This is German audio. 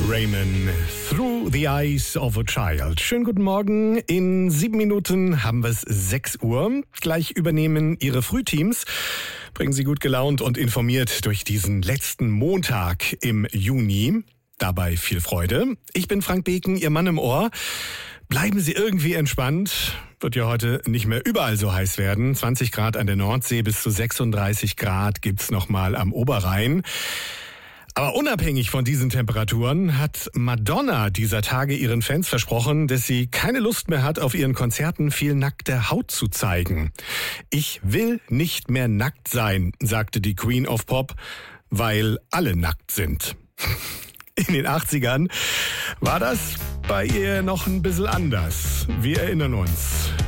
Raymond, Through the Eyes of a Child. Schönen guten Morgen. In 7 Minuten haben wir es 6 Uhr. Gleich übernehmen Ihre Frühteams. Bringen Sie gut gelaunt und informiert durch diesen letzten Montag im Juni. Dabei viel Freude. Ich bin Frank Beken, Ihr Mann im Ohr. Bleiben Sie irgendwie entspannt. Wird ja heute nicht mehr überall so heiß werden. 20 Grad an der Nordsee, bis zu 36 Grad gibt's nochmal am Oberrhein. Aber unabhängig von diesen Temperaturen hat Madonna dieser Tage ihren Fans versprochen, dass sie keine Lust mehr hat, auf ihren Konzerten viel nackte Haut zu zeigen. Ich will nicht mehr nackt sein, sagte die Queen of Pop, weil alle nackt sind. In den 80ern war das bei ihr noch ein bisschen anders. Wir erinnern uns.